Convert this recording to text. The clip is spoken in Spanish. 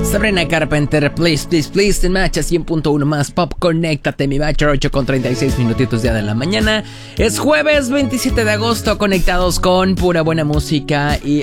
Sabrina Carpenter, please, please, please. En Matcha 100.1 más pop, conéctate, mi Matcha, 8:36 minutitos ya de la mañana. Es jueves 27 de agosto, conectados con pura buena música y